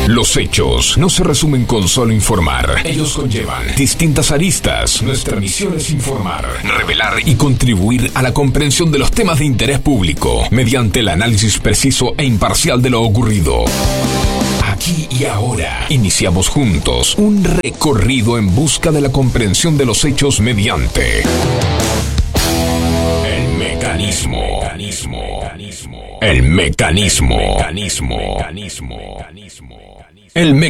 Los hechos no se resumen con solo informar. Ellos conllevan distintas aristas. Nuestra misión es informar, revelar y contribuir a la comprensión de los temas de interés público mediante el análisis preciso e imparcial de lo ocurrido. Aquí y ahora iniciamos juntos un recorrido en busca de la comprensión de los hechos mediante el mecanismo. El mecanismo. El mecanismo.